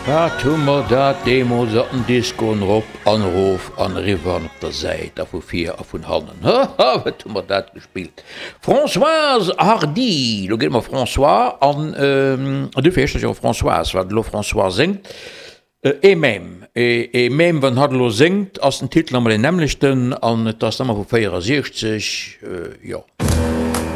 Ja, tummer dat Demo satten Diskon op anruf an Rivern op der Seite vu 4 a vun Hannen. Wat tummer dat gespielt. Françoise Hardy, lo geht ma François an du fecht jo Françoise, wat lo François singt. Mem wann hat lo singt ass den Titel am den nämlichchten an das Nammer vu 64 ja.